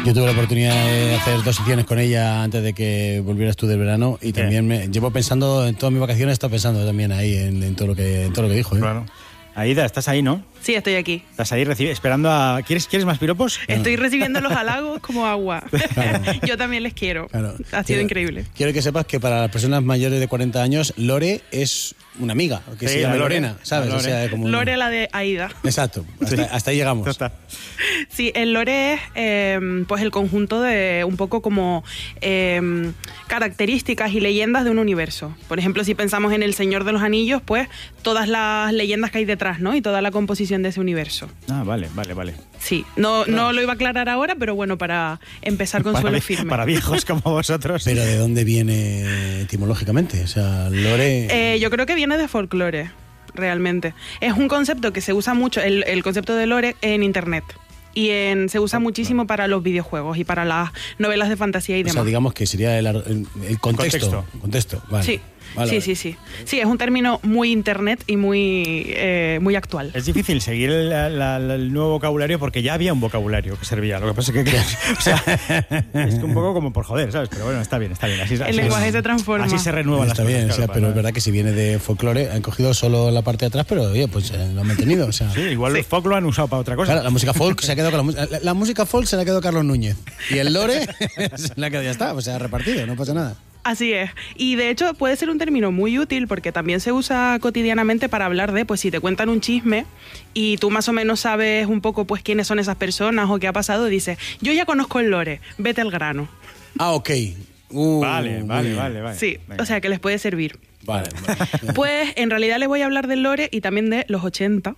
Yo tuve la oportunidad de hacer 2 sesiones con ella antes de que volvieras tú del verano y también llevo pensando, en todas mis vacaciones he estado pensando también ahí en todo lo que dijo. Claro. Aida, estás ahí, ¿no? Sí, estoy aquí. Estás ahí esperando a... ¿Quieres más piropos? Estoy recibiendo los halagos como agua. Claro. Yo también les quiero. Claro. Ha sido increíble. Quiero que sepas que para las personas mayores de 40 años, Lore es una amiga, que se llama Lorena, ¿sabes? Lore. O sea, como Lore, la de Aida. Exacto, hasta ahí llegamos. Total. Sí, el Lore es pues el conjunto de un poco como características y leyendas de un universo. Por ejemplo, si pensamos en El Señor de los Anillos, pues todas las leyendas que hay detrás, ¿no? Y toda la composición de ese universo. Ah, vale. Sí, no lo iba a aclarar ahora, pero bueno, para empezar con suelo firme. Para viejos como vosotros. Pero ¿de dónde viene etimológicamente? O sea, Lore... yo creo que viene de folclore, realmente. Es un concepto que se usa mucho, el concepto de lore, en internet. Y se usa muchísimo para los videojuegos y para las novelas de fantasía y demás. O sea, digamos que sería el contexto. Vale. Sí. Vale. Sí. Sí, es un término muy internet y muy actual. Es difícil seguir el nuevo vocabulario porque ya había un vocabulario que servía. Lo que pasa es que o sea, es un poco como por joder, ¿sabes? Pero bueno, está bien. Así el lenguaje se transforma. Así se renuevan las cosas. Está bien, claro, pero es verdad que si viene de folclore, han cogido solo la parte de atrás, pero oye, pues lo han mantenido. O sea. Sí, igual los folk lo han usado para otra cosa. Claro, la música folk se ha quedado con la música folk se la ha quedado Carlos Núñez. Y el lore se la ha quedado, ya está, o sea, repartido, no pasa nada. Así es. Y de hecho puede ser un término muy útil porque también se usa cotidianamente para hablar de, pues si te cuentan un chisme y tú más o menos sabes un poco pues quiénes son esas personas o qué ha pasado, dices, yo ya conozco el lore, vete al grano. Ah, ok. Vale. Sí, venga. O sea que les puede servir. Vale. Pues en realidad les voy a hablar del lore y también de los 80.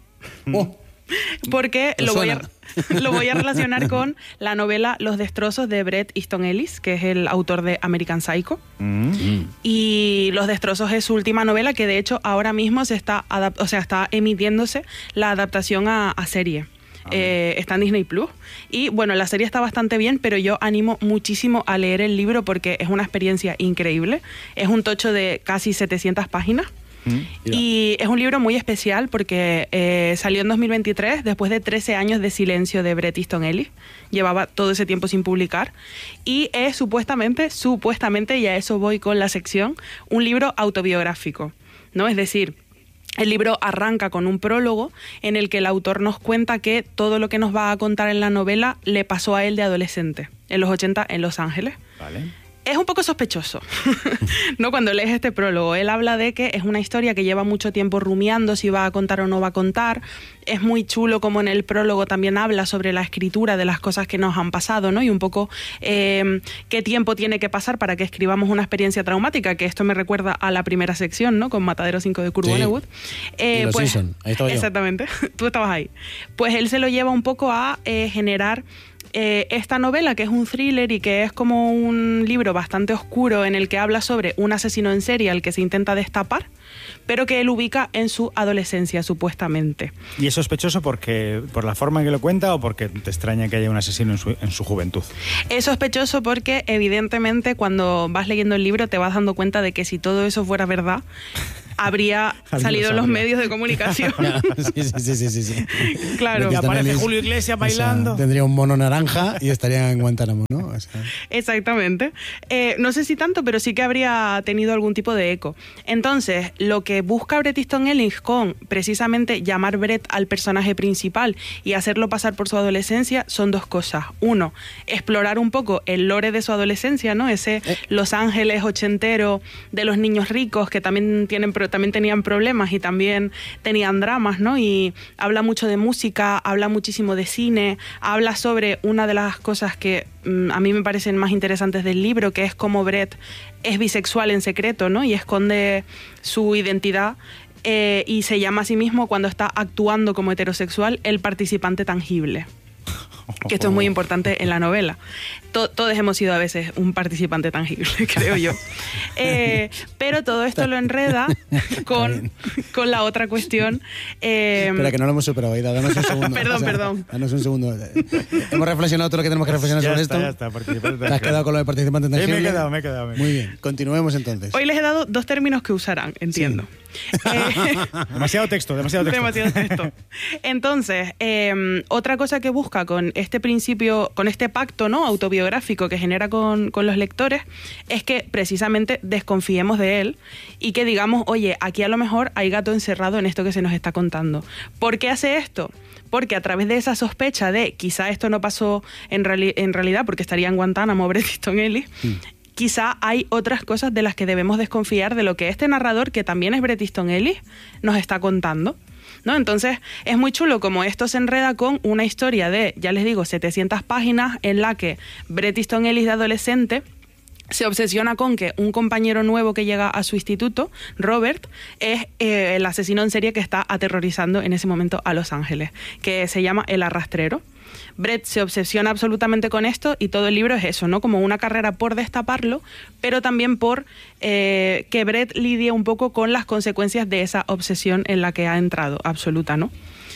Porque lo voy a relacionar con la novela Los destrozos de Bret Easton Ellis, que es el autor de American Psycho. Y Los destrozos es su última novela, que de hecho ahora mismo está emitiéndose la adaptación a serie. Está en Disney Plus. Y bueno, la serie está bastante bien, pero yo animo muchísimo a leer el libro porque es una experiencia increíble. Es un tocho de casi 700 páginas. Y es un libro muy especial porque salió en 2023 después de 13 años de silencio de Bret Easton Ellis. Llevaba todo ese tiempo sin publicar y es supuestamente, y a eso voy con la sección, un libro autobiográfico, ¿no? Es decir, el libro arranca con un prólogo en el que el autor nos cuenta que todo lo que nos va a contar en la novela le pasó a él de adolescente, en los 80 en Los Ángeles. Vale. Es un poco sospechoso, ¿no? Cuando lees este prólogo, él habla de que es una historia que lleva mucho tiempo rumiando si va a contar o no va a contar. Es muy chulo como en el prólogo también habla sobre la escritura de las cosas que nos han pasado, ¿no? Y un poco qué tiempo tiene que pasar para que escribamos una experiencia traumática, que esto me recuerda a la primera sección, ¿no? Con Matadero 5 de Kurt Vonnegut. Y Los Simpson, ahí estaba yo. Exactamente, tú estabas ahí. Pues él se lo lleva un poco a generar esta novela, que es un thriller y que es como un libro bastante oscuro en el que habla sobre un asesino en serie al que se intenta destapar, pero que él ubica en su adolescencia, supuestamente. ¿Y es sospechoso por la forma en que lo cuenta o porque te extraña que haya un asesino en su juventud? Es sospechoso porque, evidentemente, cuando vas leyendo el libro te vas dando cuenta de que si todo eso fuera verdad, habría salido en los medios de comunicación. Sí. Claro. Y aparece Julio Iglesias bailando. O sea, tendría un mono naranja y estaría en Guantánamo, ¿no? O sea. Exactamente. No sé si tanto, pero sí que habría tenido algún tipo de eco. Entonces, lo que busca Bret Easton Ellis con precisamente llamar Bret al personaje principal y hacerlo pasar por su adolescencia son dos cosas. Uno, explorar un poco el lore de su adolescencia, ¿no? Ese Los Ángeles ochentero de los niños ricos que también tenían problemas y también tenían dramas, ¿no? Y habla mucho de música, habla muchísimo de cine, habla sobre una de las cosas que a mí me parecen más interesantes del libro, que es cómo Bret es bisexual en secreto, ¿no? Y esconde su identidad y se llama a sí mismo, cuando está actuando como heterosexual, el participante tangible. Que esto es muy importante en la novela. Todos hemos sido a veces un participante tangible, creo yo. Pero todo esto lo enreda con la otra cuestión. Espera, que no lo hemos superado, Aida, danos un segundo. Perdón. Danos un segundo. Hemos reflexionado todo lo que tenemos que reflexionar sobre esto. Ya está. ¿Te has quedado con lo de participante tangible? Me he quedado. Muy bien, continuemos entonces. Hoy les he dado dos términos que usarán, entiendo. Sí. Demasiado texto. Demasiado texto. Entonces, otra cosa que busca con este principio, con este pacto, ¿no?, autobiográfico que genera con los lectores, es que precisamente desconfiemos de él y que digamos, oye, aquí a lo mejor hay gato encerrado en esto que se nos está contando. ¿Por qué hace esto? Porque a través de esa sospecha de quizá esto no pasó en realidad porque estaría en Guantánamo Bret Easton Ellis, quizá hay otras cosas de las que debemos desconfiar de lo que este narrador, que también es Bret Easton Ellis, nos está contando, ¿no? Entonces es muy chulo como esto se enreda con una historia de, ya les digo, 700 páginas en la que Bret Easton Ellis de adolescente se obsesiona con que un compañero nuevo que llega a su instituto, Robert, es el asesino en serie que está aterrorizando en ese momento a Los Ángeles, que se llama El Arrastrero. Bret se obsesiona absolutamente con esto y todo el libro es eso, ¿no? Como una carrera por destaparlo, pero también por que Bret lidie un poco con las consecuencias de esa obsesión en la que ha entrado, absoluta, ¿no?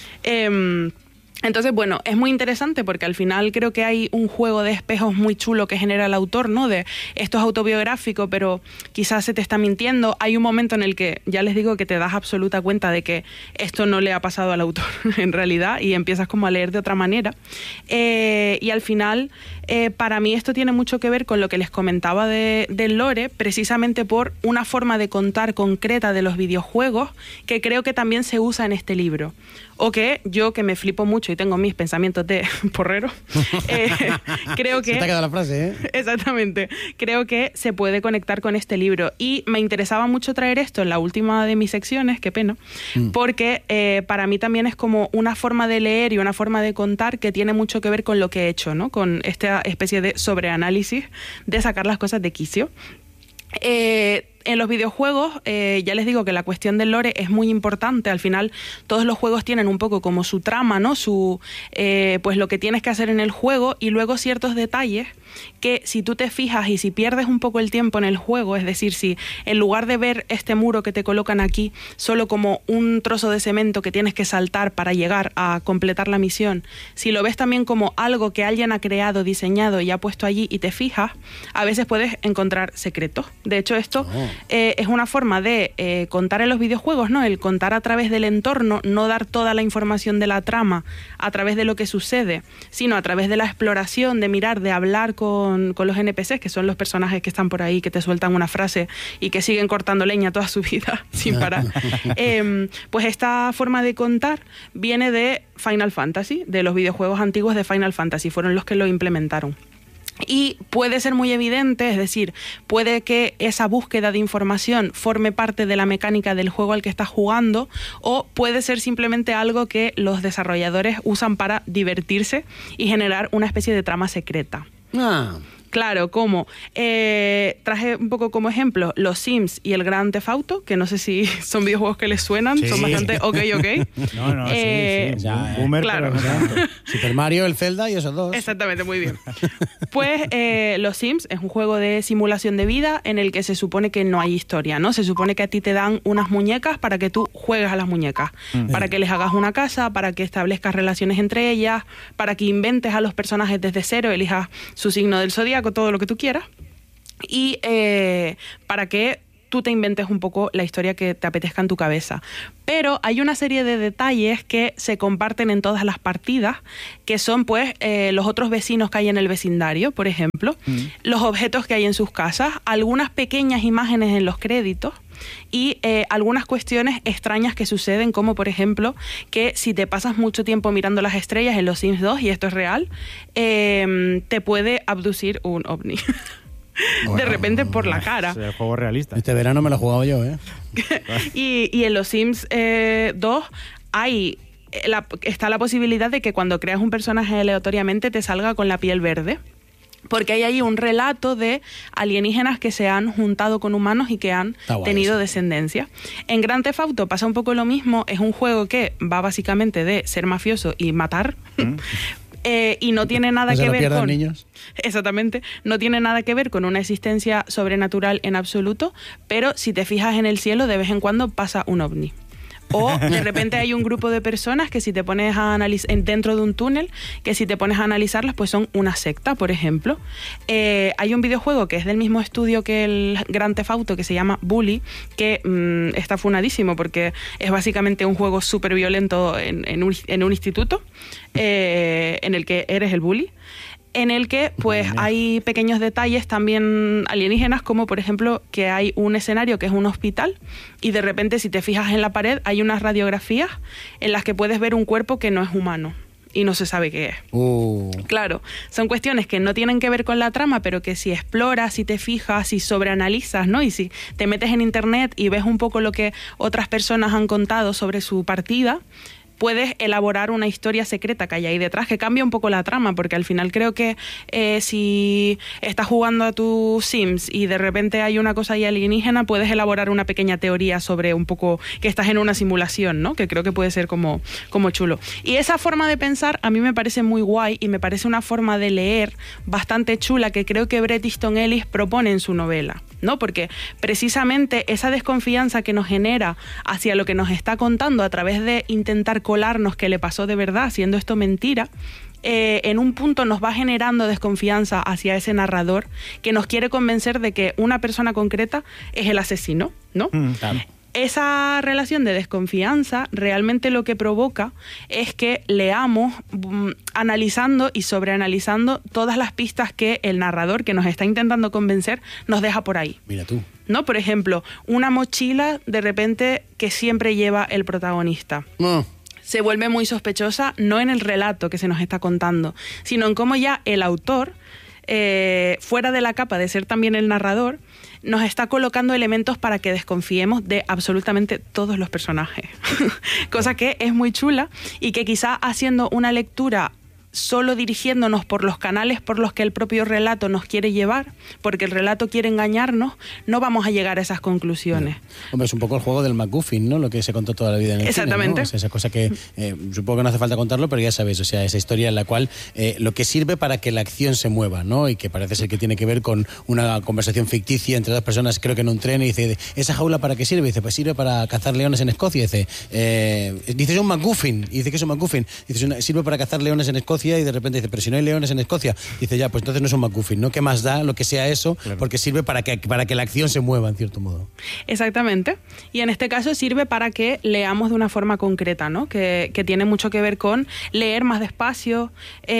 Entonces, bueno, es muy interesante porque al final creo que hay un juego de espejos muy chulo que genera el autor, ¿no? De esto es autobiográfico, pero quizás se te está mintiendo. Hay un momento en el que, ya les digo, que te das absoluta cuenta de que esto no le ha pasado al autor en realidad y empiezas como a leer de otra manera. Y al final, para mí esto tiene mucho que ver con lo que les comentaba del lore, precisamente por una forma de contar concreta de los videojuegos que creo que también se usa en este libro. O que yo, que me flipo mucho y tengo mis pensamientos de porrero, creo que... Se te ha quedado la frase, ¿eh? Exactamente. Creo que se puede conectar con este libro. Y me interesaba mucho traer esto en la última de mis secciones, qué pena, porque para mí también es como una forma de leer y una forma de contar que tiene mucho que ver con lo que he hecho, ¿no? Con esta especie de sobreanálisis de sacar las cosas de quicio. En los videojuegos, ya les digo que la cuestión del lore es muy importante. Al final, todos los juegos tienen un poco como su trama, ¿no? Pues lo que tienes que hacer en el juego y luego ciertos detalles que si tú te fijas y si pierdes un poco el tiempo en el juego, es decir, si en lugar de ver este muro que te colocan aquí solo como un trozo de cemento que tienes que saltar para llegar a completar la misión, si lo ves también como algo que alguien ha creado, diseñado y ha puesto allí y te fijas, a veces puedes encontrar secretos. De hecho, esto es una forma de contar en los videojuegos, ¿no? El contar a través del entorno, no dar toda la información de la trama a través de lo que sucede, sino a través de la exploración, de mirar, de hablar con los NPCs, que son los personajes que están por ahí, que te sueltan una frase y que siguen cortando leña toda su vida sin parar. Pues esta forma de contar viene de Final Fantasy, de los videojuegos antiguos de Final Fantasy, fueron los que lo implementaron. Y puede ser muy evidente, es decir, puede que esa búsqueda de información forme parte de la mecánica del juego al que estás jugando, o puede ser simplemente algo que los desarrolladores usan para divertirse y generar una especie de trama secreta. Claro, como traje un poco como ejemplo los Sims y el Grand Theft Auto, que no sé si son videojuegos que les suenan, sí. Son bastante ok. No, sí. Ya, boomer, claro. Pero Super Mario, el Zelda y esos dos. Exactamente, muy bien. Pues los Sims es un juego de simulación de vida en el que se supone que no hay historia, ¿no? Se supone que a ti te dan unas muñecas para que tú juegues a las muñecas, para que les hagas una casa, para que establezcas relaciones entre ellas, para que inventes a los personajes desde cero, elijas su signo del zodiaco, todo lo que tú quieras, y para que tú te inventes un poco la historia que te apetezca en tu cabeza. Pero hay una serie de detalles que se comparten en todas las partidas, que son pues los otros vecinos que hay en el vecindario, por ejemplo, los objetos que hay en sus casas, algunas pequeñas imágenes en los créditos, y algunas cuestiones extrañas que suceden, como por ejemplo que si te pasas mucho tiempo mirando las estrellas en los Sims 2, y esto es real, te puede abducir un ovni. Bueno, de repente por la cara. Es el juego realista. Este verano me lo he jugado yo, ¿eh? y en los Sims 2 está la posibilidad de que cuando creas un personaje aleatoriamente te salga con la piel verde. Porque hay ahí un relato de alienígenas que se han juntado con humanos y que han tenido descendencia. En Grand Theft Auto pasa un poco lo mismo. Es un juego que va básicamente de ser mafioso y matar. Y no tiene nada que ver con... niños. Exactamente. No tiene nada que ver con una existencia sobrenatural en absoluto, pero si te fijas en el cielo, de vez en cuando pasa un ovni. O de repente hay un grupo de personas que si te pones a analizar dentro de un túnel, que si te pones a analizarlas, pues son una secta, por ejemplo. Hay un videojuego que es del mismo estudio que el Grand Theft Auto, que se llama Bully, que está funadísimo porque es básicamente un juego súper violento en un instituto en el que eres el bully, en el que pues hay pequeños detalles también alienígenas, como por ejemplo que hay un escenario que es un hospital y de repente si te fijas en la pared hay unas radiografías en las que puedes ver un cuerpo que no es humano y no se sabe qué es. Claro, son cuestiones que no tienen que ver con la trama, pero que si exploras, si te fijas, si sobreanalizas, ¿no? Y si te metes en internet y ves un poco lo que otras personas han contado sobre su partida, puedes elaborar una historia secreta que hay ahí detrás, que cambia un poco la trama, porque al final creo que si estás jugando a tus Sims y de repente hay una cosa ahí alienígena, puedes elaborar una pequeña teoría sobre un poco que estás en una simulación, ¿no? Que creo que puede ser como chulo. Y esa forma de pensar a mí me parece muy guay y me parece una forma de leer bastante chula que creo que Bret Easton Ellis propone en su novela, ¿no? Porque precisamente esa desconfianza que nos genera hacia lo que nos está contando a través de intentar colarnos qué le pasó de verdad, siendo esto mentira, en un punto nos va generando desconfianza hacia ese narrador que nos quiere convencer de que una persona concreta es el asesino, ¿no? Claro. Esa relación de desconfianza realmente lo que provoca es que leamos analizando y sobreanalizando todas las pistas que el narrador que nos está intentando convencer nos deja por ahí. Mira tú. ¿No? Por ejemplo, una mochila de repente que siempre lleva el protagonista. Se vuelve muy sospechosa no en el relato que se nos está contando, sino en cómo ya el autor, fuera de la capa de ser también el narrador, nos está colocando elementos para que desconfiemos de absolutamente todos los personajes. Cosa que es muy chula y que quizá haciendo una lectura solo dirigiéndonos por los canales por los que el propio relato nos quiere llevar, porque el relato quiere engañarnos, no vamos a llegar a esas conclusiones. Hombre, es un poco el juego del MacGuffin, ¿no? Lo que se contó toda la vida en el Exactamente. cine, ¿no? O sea, esa cosa que supongo que no hace falta contarlo, pero ya sabéis, o sea, esa historia en la cual lo que sirve para que la acción se mueva, ¿no? Y que parece ser que tiene que ver con una conversación ficticia entre dos personas, creo que en un tren, y dice, ¿esa jaula para qué sirve? Y dice, pues sirve para cazar leones en Escocia. Y dice, dices un MacGuffin, y dice que es un MacGuffin. Dice, sirve para cazar leones en Escocia, y de repente dice, pero si no hay leones en Escocia, dice, ya, pues entonces no es un MacGuffin, ¿no? ¿Qué más da lo que sea eso? Claro. Porque sirve para que la acción se mueva, en cierto modo. Exactamente. Y en este caso sirve para que leamos de una forma concreta, ¿no? Que tiene mucho que ver con leer más despacio.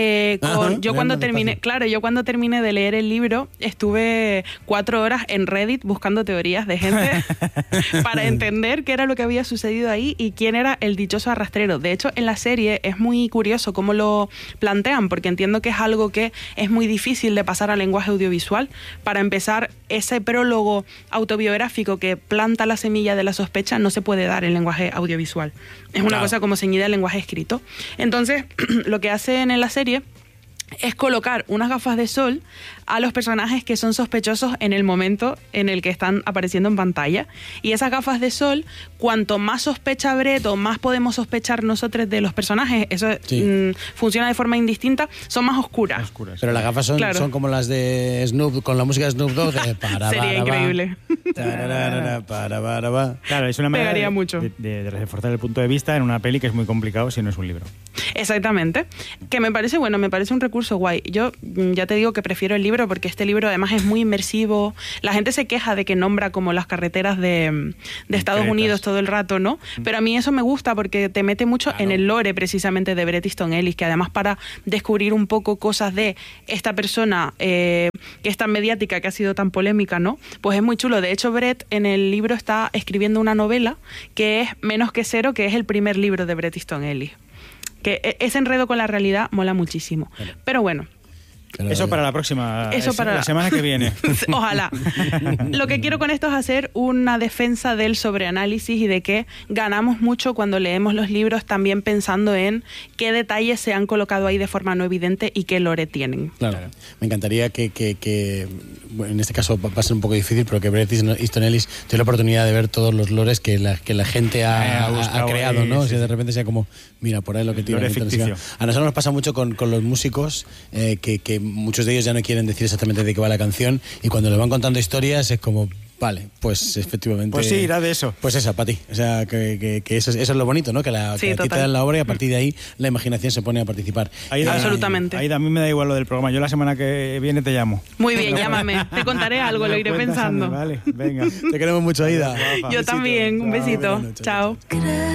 Yo cuando terminé de leer el libro, estuve 4 horas en Reddit buscando teorías de gente para entender qué era lo que había sucedido ahí y quién era el dichoso arrastrero. De hecho, en la serie es muy curioso cómo lo plantean, porque entiendo que es algo que es muy difícil de pasar al lenguaje audiovisual. Para empezar, ese prólogo autobiográfico que planta la semilla de la sospecha no se puede dar en lenguaje audiovisual. Es una cosa como ceñida al lenguaje escrito. Entonces, lo que hacen en la serie es colocar unas gafas de sol a los personajes que son sospechosos en el momento en el que están apareciendo en pantalla. Y esas gafas de sol, cuanto más sospecha Bret o más podemos sospechar nosotros de los personajes, eso funciona de forma indistinta, son más oscuras. Pero las gafas son como las de Snoop, con la música de Snoop Dogg. Sería increíble. Claro, es una manera de reforzar el punto de vista en una peli que es muy complicado si no es un libro. Exactamente. Que me parece un recurso guay. Yo ya te digo que prefiero el libro porque este libro además es muy inmersivo. La gente se queja de que nombra como las carreteras de Estados Unidos todo el rato, ¿no? Pero a mí eso me gusta porque te mete mucho en el lore precisamente de Bret Easton Ellis, que además para descubrir un poco cosas de esta persona que es tan mediática, que ha sido tan polémica, ¿no? Pues es muy chulo. De hecho, Bret en el libro está escribiendo una novela que es Menos que Cero, que es el primer libro de Bret Easton Ellis. Que ese enredo con la realidad mola muchísimo. Pero bueno. Eso para la próxima, la semana que viene. Ojalá. Lo que quiero con esto es hacer una defensa del sobreanálisis y de que ganamos mucho cuando leemos los libros también pensando en qué detalles se han colocado ahí de forma no evidente y qué lore tienen. Claro. Me encantaría que bueno, en este caso va a ser un poco difícil, pero que Bret Easton Ellis tenga la oportunidad de ver todos los lores que la gente ha creado, ¿no? O sea, de repente sea como, mira, por ahí lo que tiene. A nosotros nos pasa mucho con los músicos que muchos de ellos ya no quieren decir exactamente de qué va la canción y cuando les van contando historias es como, Vale, pues efectivamente. Pues sí, irá de eso. Pues esa, para ti. O sea, que eso es lo bonito, ¿no? Que a ti te dan la obra y a partir de ahí la imaginación se pone a participar. Absolutamente. Ahí a mí me da igual lo del programa. Yo la semana que viene te llamo. Muy bien, llámame. Te contaré algo, lo iré pensando. Vale, venga. Te queremos mucho, Aida. Yo también. Un besito. Chao.